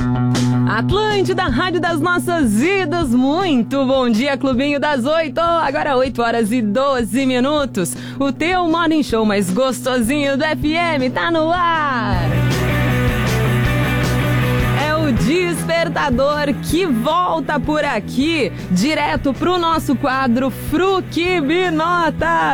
Atlântida, Rádio das Nossas Vidas, muito bom dia, Clubinho das 8, agora 8 horas e 12 minutos. O teu Morning Show mais gostosinho do FM tá no ar. É o Despertador que volta por aqui, direto pro nosso quadro Fruque Binota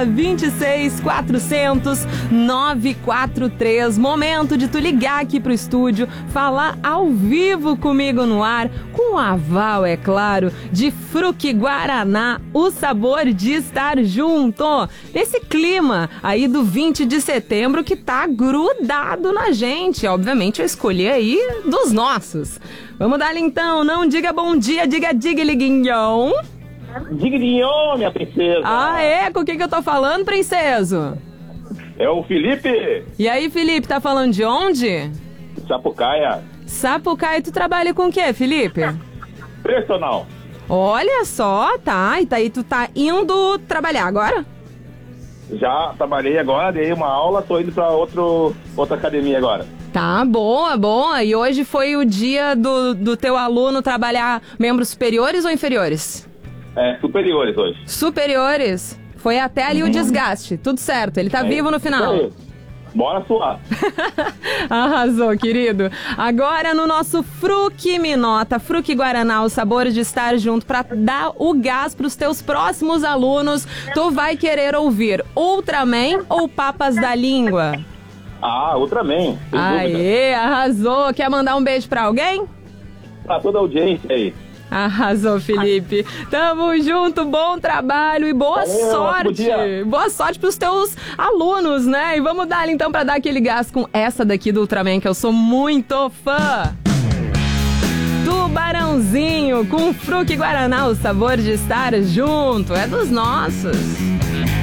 26400-943. Momento de tu ligar aqui pro estúdio, falar ao vivo comigo no ar, com o aval, é claro, de Fruque Guaraná, o sabor de estar junto. Esse clima aí do 20 de setembro que tá grudado na gente. Obviamente eu escolhi aí dos nossos. Vamos dar então, não diga bom dia, diga liguinhão. Digninho, minha princesa. Ah, é? Com quem que eu tô falando, princeso? É o Felipe. E aí, Felipe, tá falando de onde? Sapucaia. Sapucaia, tu trabalha com o quê, Felipe? Personal. Olha só, tá. E aí tu tá indo trabalhar agora? Já trabalhei agora, dei uma aula, tô indo pra outra academia agora. Tá, boa, boa. E hoje foi o dia do teu aluno trabalhar membros superiores ou inferiores? Superiores hoje. Superiores. Foi até ali o desgaste. Tudo certo, ele tá vivo no final. Bora suar. Arrasou, querido. Agora no nosso Fruque Minota, Fruque Guaraná, o sabor de estar junto pra dar o gás pros teus próximos alunos. Tu vai querer ouvir Ultraman ou Papas da Língua? Ah, Ultraman. Aê, arrasou. Quer mandar um beijo pra alguém? Pra toda a audiência aí. Arrasou, Felipe. Tamo junto, bom trabalho e boa sorte. Boa sorte pros teus alunos, né? E vamos dar então pra dar aquele gás com essa daqui do Ultraman, que eu sou muito fã. Tubarãozinho com Fruque Guaraná, o sabor de estar junto. É dos nossos.